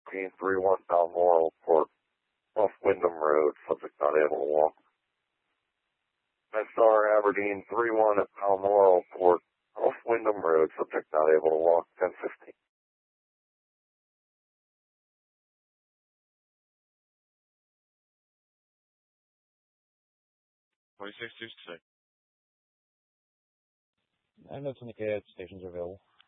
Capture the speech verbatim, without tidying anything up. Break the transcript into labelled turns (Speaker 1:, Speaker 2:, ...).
Speaker 1: Aberdeen three one Balmoral Port, off Wyndham Road, subject not able to walk. Star Aberdeen three one at Balmoral Port, off Wyndham Road, subject not able to walk, ten fifteen.
Speaker 2: twenty-six two six.
Speaker 3: I know twenty K stations are available.